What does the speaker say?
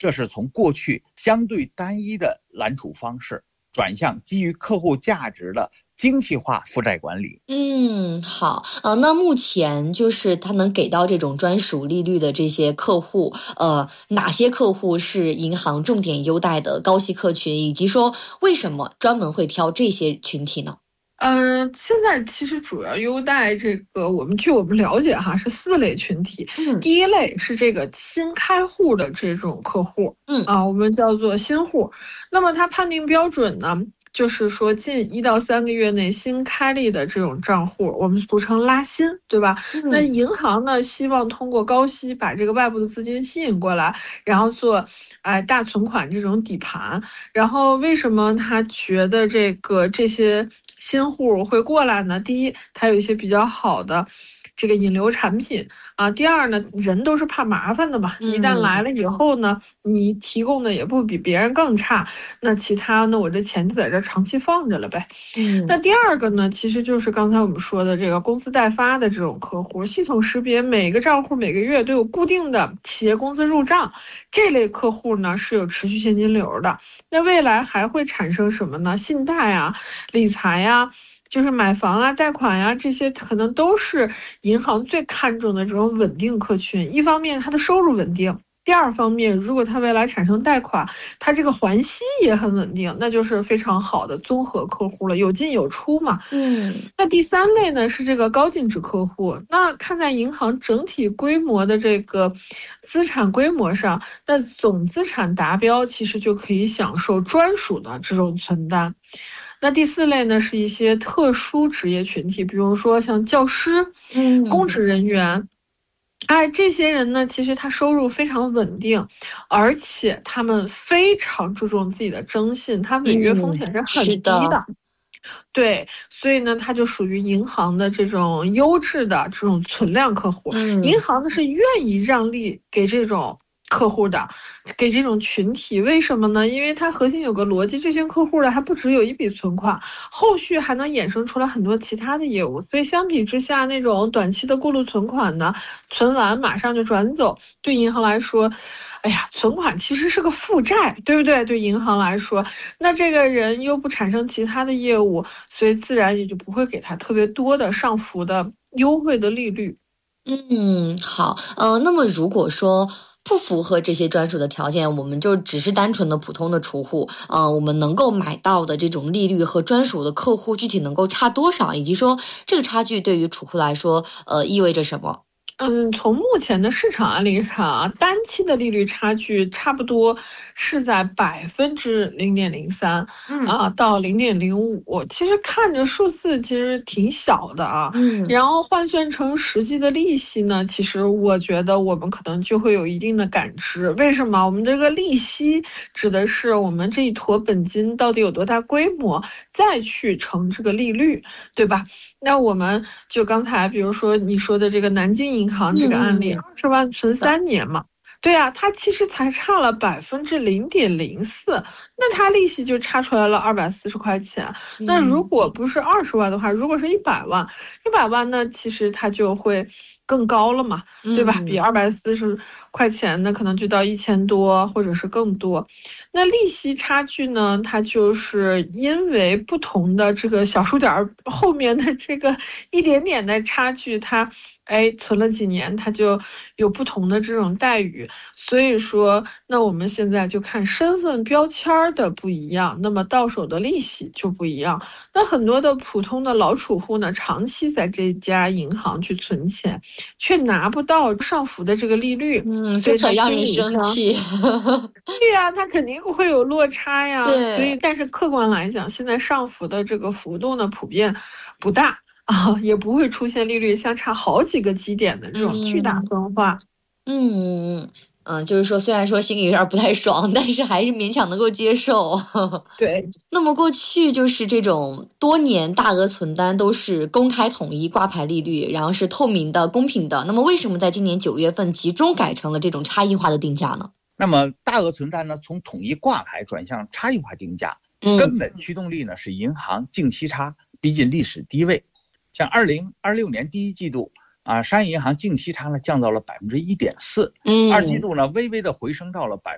这是从过去相对单一的揽储方式转向基于客户价值的精细化负债管理。 好，那目前就是他能给到这种专属利率的这些客户，哪些客户是银行重点优待的高息客群，以及说为什么专门会挑这些群体呢？ 现在其实主要优待这个，据我们了解哈，是4类群体。第一类是这个新开户的这种客户，我们叫做新户。那么它判定标准呢，就是说近1到3个月内新开立的这种账户，我们俗称拉新，对吧？那银行呢，希望通过高息把这个外部的资金吸引过来，然后做大存款这种底盘。然后为什么他觉得这些新户会过来呢？第一，它有一些比较好的这个引流产品啊。第二呢，人都是怕麻烦的嘛，一旦来了以后呢，你提供的也不比别人更差，那其他呢，我这钱就在这长期放着了呗。那第二个呢，其实就是刚才我们说的这个工资代发的这种客户，系统识别每个账户每个月都有固定的企业工资入账，这类客户呢是有持续现金流的。那未来还会产生什么呢？信贷啊、理财啊，就是买房啊、贷款呀，这些可能都是银行最看重的这种稳定客群。一方面它的收入稳定，第二方面如果它未来产生贷款，它这个还息也很稳定，那就是非常好的综合客户了，有进有出嘛。那第3类呢是这个高净值客户。那看在银行整体规模的这个资产规模上，那总资产达标其实就可以享受专属的这种存单。那第4类呢是一些特殊职业群体，比如说像教师、公职人员。这些人呢，其实他收入非常稳定，而且他们非常注重自己的征信，他违约风险是很低的。对，所以呢，他就属于银行的这种优质的这种存量客户。银行呢是愿意让利给这种客户的，给这种群体。为什么呢？因为它核心有个逻辑，这些客户呢还不只有一笔存款，后续还能衍生出来很多其他的业务。所以相比之下，那种短期的过路存款呢，存完马上就转走，对银行来说，存款其实是个负债，对不对？对银行来说，那这个人又不产生其他的业务，所以自然也就不会给他特别多的上浮的优惠的利率。 好，那么如果说不符合这些专属的条件，我们就只是单纯的普通的储户，我们能够买到的这种利率和专属的客户具体能够差多少，以及说这个差距对于储户来说，意味着什么？ 从目前的市场案例上单期的利率差距差不多是在0.03%到0.05%，其实看着数字其实挺小的啊。然后换算成实际的利息呢，其实我觉得我们可能就会有一定的感知。为什么？我们这个利息指的是我们这一坨本金到底有多大规模，再去乘这个利率，对吧？那我们就刚才比如说你说的这个南京银行这个案例，20万存3年嘛，对啊，它其实才差了0.04%，那它利息就差出来了240块钱。那如果不是20万的话，如果是100万呢，其实它就会更高了嘛，对吧？比240块钱呢，可能就到1000多或者是更多。那利息差距呢，它就是因为不同的这个小数点后面的这个一点点的差距，它存了几年，它就有不同的这种待遇。所以说，那我们现在就看身份标签的不一样，那么到手的利息就不一样。那很多的普通的老储户呢，长期在这家银行去存钱，却拿不到上浮的这个利率，所以很让人生气。 对呀，他肯定会有落差呀。所以，但是客观来讲，现在上浮的这个幅度呢，普遍不大也不会出现利率相差好几个基点的这种巨大分化。 就是说，虽然说心里有点不太爽，但是还是勉强能够接受。 对。 那么过去就是这种多年大额存单都是公开统一挂牌利率，然后是透明的、公平的。那么为什么在今年9月份集中改成了这种差异化的定价呢？ 那么大额存单呢，从统一挂牌转向差异化定价，根本驱动力呢是银行净息差逼近历史低位。像2026年第一季度商业银行净息差呢降到了1.4%，二季度呢微微的回升到了